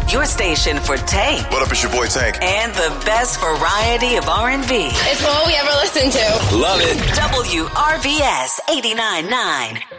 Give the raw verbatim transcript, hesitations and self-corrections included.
Your station for Tank. What up, it's your boy Tank. And the best variety of R and B. It's all we ever listen to. Love it. W R V S eighty-nine point nine.